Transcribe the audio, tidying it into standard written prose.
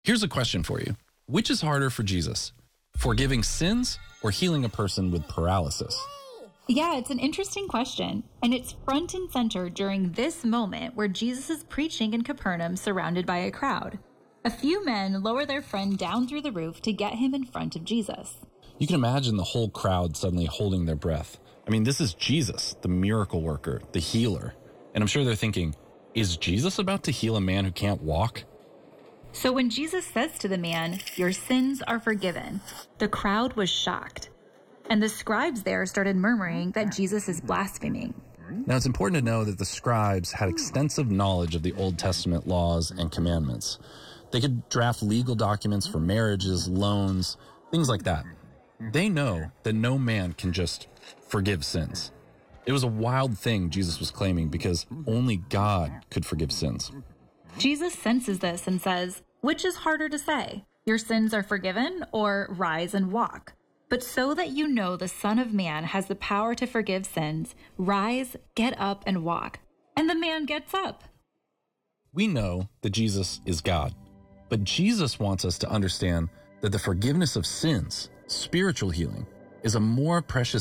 Here's a question for you. Which is harder for Jesus? Forgiving sins or healing a person with paralysis? Yeah, it's an interesting question, and it's front and center during this moment where Jesus is preaching in Capernaum surrounded by a crowd. A few men lower their friend down through the roof to get him in front of Jesus. You can imagine the whole crowd suddenly holding their breath. I mean, this is Jesus, the miracle worker, the healer. And I'm sure they're thinking, is Jesus about to heal a man who can't walk? So when Jesus says to the man, "Your sins are forgiven," the crowd was shocked. And the scribes there started murmuring that Jesus is blaspheming. Now, it's important to know that the scribes had extensive knowledge of the Old Testament laws and commandments. They could draft legal documents for marriages, loans, things like that. They know that no man can just forgive sins. It was a wild thing Jesus was claiming because only God could forgive sins. Jesus senses this and says, "Which is harder to say? Your sins are forgiven, or rise and walk? But so that you know the Son of Man has the power to forgive sins, rise, get up, and walk." And the man gets up. We know that Jesus is God, but Jesus wants us to understand that the forgiveness of sins, spiritual healing, is a more precious